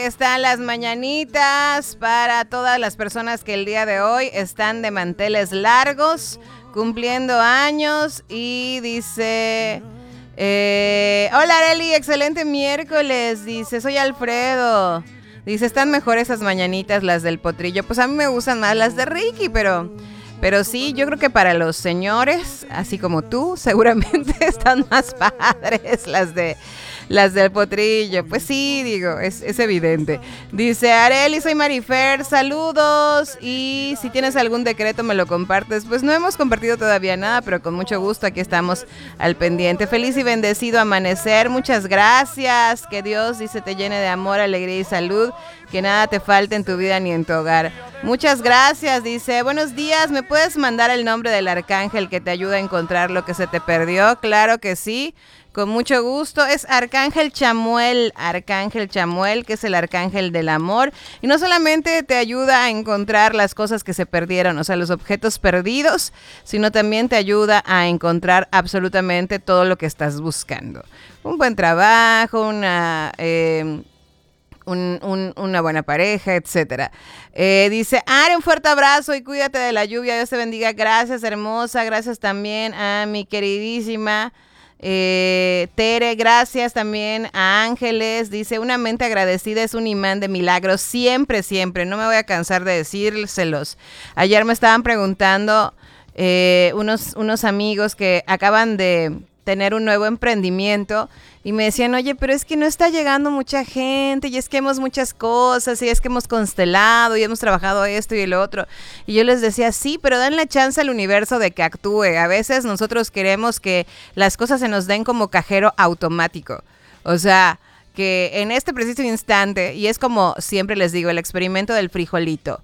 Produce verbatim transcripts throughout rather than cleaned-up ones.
están las mañanitas para todas las personas que el día de hoy están de manteles largos, cumpliendo años. Y dice... Eh, hola Arely, excelente miércoles. Dice, soy Alfredo. Dice, están mejor esas mañanitas, las del potrillo. Pues a mí me gustan más las de Ricky, pero... Pero sí, yo creo que para los señores, así como tú, seguramente están más padres las de las del potrillo. Pues sí, digo, es, es evidente. Dice Arely, soy Marifer, saludos. Y si tienes algún decreto me lo compartes. Pues no hemos compartido todavía nada, pero con mucho gusto aquí estamos al pendiente. Feliz y bendecido amanecer, muchas gracias. Que Dios, dice, te llene de amor, alegría y salud. Que nada te falte en tu vida ni en tu hogar. Muchas gracias, dice, buenos días, ¿me puedes mandar el nombre del arcángel que te ayuda a encontrar lo que se te perdió? Claro que sí, con mucho gusto. Es Arcángel Chamuel, Arcángel Chamuel, que es el arcángel del amor. Y no solamente te ayuda a encontrar las cosas que se perdieron, o sea, los objetos perdidos, sino también te ayuda a encontrar absolutamente todo lo que estás buscando. Un buen trabajo, una... Eh, Un, un, una buena pareja, etcétera. Eh, dice, Are, un fuerte abrazo y cuídate de la lluvia. Dios te bendiga. Gracias, hermosa. Gracias también a mi queridísima eh, Tere. Gracias también a Ángeles. Dice, una mente agradecida es un imán de milagros. Siempre, siempre. No me voy a cansar de decírselos. Ayer me estaban preguntando eh, unos, unos amigos que acaban de tener un nuevo emprendimiento y me decían, oye, pero es que no está llegando mucha gente y es que hemos muchas cosas y es que hemos constelado y hemos trabajado esto y el otro. Y yo les decía, sí, pero dan la chance al universo de que actúe. A veces nosotros queremos que las cosas se nos den como cajero automático. O sea, que en este preciso instante, y es como siempre les digo, el experimento del frijolito.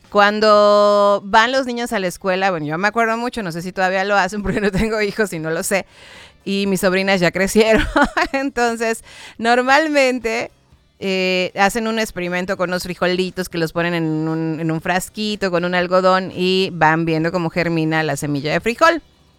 Cuando van los niños a la escuela, bueno, yo me acuerdo mucho, no sé si todavía lo hacen porque no tengo hijos y no lo sé, y mis sobrinas ya crecieron. Entonces, normalmente eh, hacen un experimento con unos frijolitos que los ponen en un, en un frasquito con un algodón y van viendo cómo germina la semilla de frijol.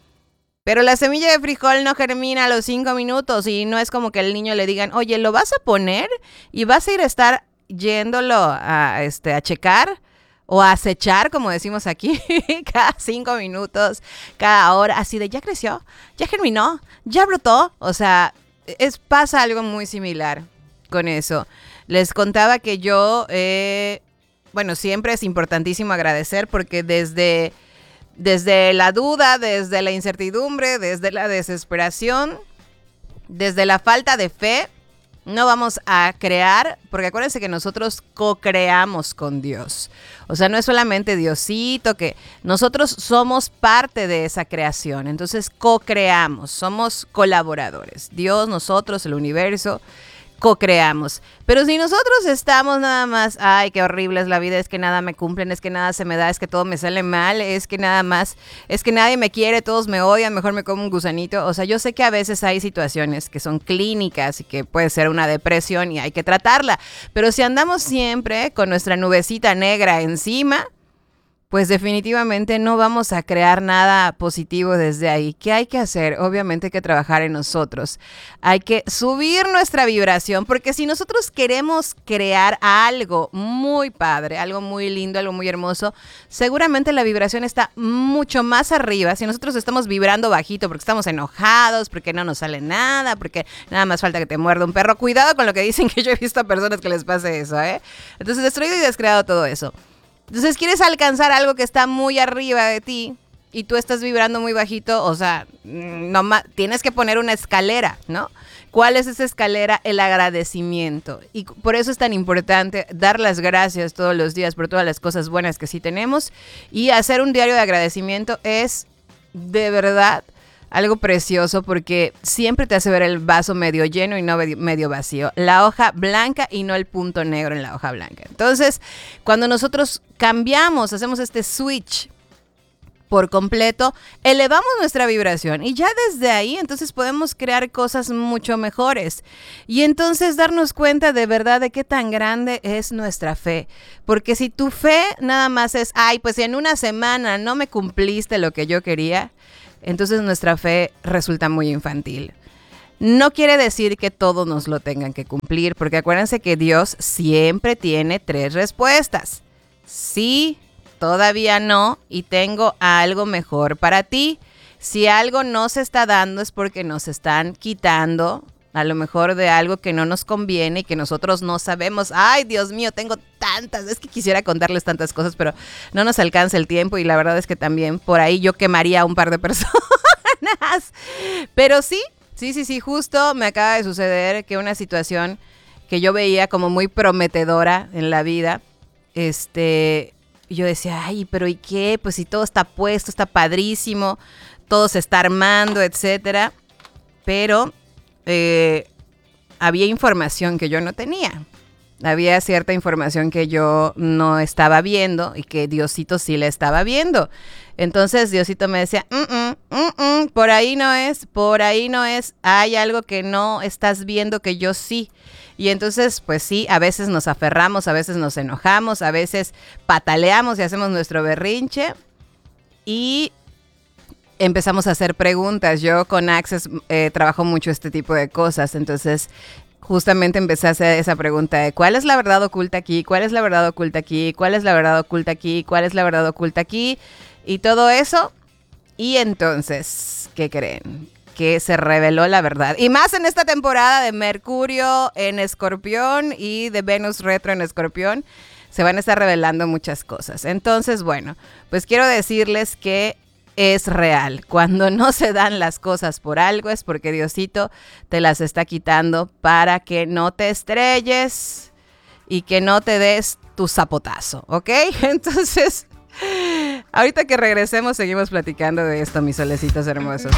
Pero la semilla de frijol no germina a los cinco minutos y no es como que al niño le digan, oye, ¿lo vas a poner y vas a ir a estar yéndolo a, este, a checar? O a acechar, como decimos aquí, cada cinco minutos, cada hora, así de ya creció, ya germinó, ya brotó. O sea, es, pasa algo muy similar con eso. Les contaba que yo, eh, bueno, siempre es importantísimo agradecer porque desde, desde la duda, desde la incertidumbre, desde la desesperación, desde la falta de fe, no vamos a crear, porque acuérdense que nosotros co-creamos con Dios. O sea, no es solamente Diosito, que nosotros somos parte de esa creación. Entonces, co-creamos, somos colaboradores. Dios, nosotros, el universo, co-creamos. Pero si nosotros estamos nada más, ay, qué horrible es la vida, es que nada me cumplen, es que nada se me da, es que todo me sale mal, es que nada más, es que nadie me quiere, todos me odian, mejor me como un gusanito. O sea, yo sé que a veces hay situaciones que son clínicas y que puede ser una depresión y hay que tratarla. Pero si andamos siempre con nuestra nubecita negra encima, pues definitivamente no vamos a crear nada positivo desde ahí. ¿Qué hay que hacer? Obviamente hay que trabajar en nosotros. Hay que subir nuestra vibración, porque si nosotros queremos crear algo muy padre, algo muy lindo, algo muy hermoso, seguramente la vibración está mucho más arriba. Si nosotros estamos vibrando bajito porque estamos enojados, porque no nos sale nada, porque nada más falta que te muerda un perro. Cuidado con lo que dicen, que yo he visto a personas que les pase eso, ¿eh? Entonces, destruido y descreado todo eso. Entonces, quieres alcanzar algo que está muy arriba de ti y tú estás vibrando muy bajito, o sea, no ma- tienes que poner una escalera, ¿no? ¿Cuál es esa escalera? El agradecimiento. Y por eso es tan importante dar las gracias todos los días por todas las cosas buenas que sí tenemos. Y hacer un diario de agradecimiento es, de verdad, algo precioso, porque siempre te hace ver el vaso medio lleno y no medio vacío. La hoja blanca y no el punto negro en la hoja blanca. Entonces, cuando nosotros cambiamos, hacemos este switch por completo, elevamos nuestra vibración y ya desde ahí entonces podemos crear cosas mucho mejores y entonces darnos cuenta de verdad de qué tan grande es nuestra fe, porque si tu fe nada más es, ay, pues si en una semana no me cumpliste lo que yo quería, entonces nuestra fe resulta muy infantil. No quiere decir que todos nos lo tengan que cumplir, porque acuérdense que Dios siempre tiene tres respuestas. Sí, todavía no, y tengo algo mejor para ti. Si algo no se está dando es porque nos están quitando a lo mejor de algo que no nos conviene y que nosotros no sabemos. Ay, Dios mío, tengo tantas, es que quisiera contarles tantas cosas, pero no nos alcanza el tiempo y la verdad es que también por ahí yo quemaría a un par de personas. Pero sí, sí, sí, sí, justo me acaba de suceder que una situación que yo veía como muy prometedora en la vida, este, yo decía, ay, pero ¿y qué? Pues si todo está puesto, está padrísimo, todo se está armando, etcétera, pero Eh, había información que yo no tenía. Había cierta información que yo no estaba viendo y que Diosito sí la estaba viendo. Entonces Diosito me decía, mm, mm, mm, mm, por ahí no es, por ahí no es, hay algo que no estás viendo que yo sí. Y entonces, pues sí, a veces nos aferramos, a veces nos enojamos, a veces pataleamos y hacemos nuestro berrinche y empezamos a hacer preguntas. Yo con Access eh, trabajo mucho este tipo de cosas, entonces justamente empecé a hacer esa pregunta de ¿cuál es la verdad oculta aquí? ¿Cuál es la verdad oculta aquí? ¿Cuál es la verdad oculta aquí? ¿Cuál es la verdad oculta aquí? Y todo eso. Y entonces, ¿qué creen? Que se reveló la verdad. Y más en esta temporada de Mercurio en Escorpión y de Venus retro en Escorpión, se van a estar revelando muchas cosas. Entonces, bueno, pues quiero decirles que es real. Cuando no se dan las cosas por algo es porque Diosito te las está quitando para que no te estrelles y que no te des tu zapotazo, ¿ok? Entonces, ahorita que regresemos seguimos platicando de esto, mis solecitos hermosos.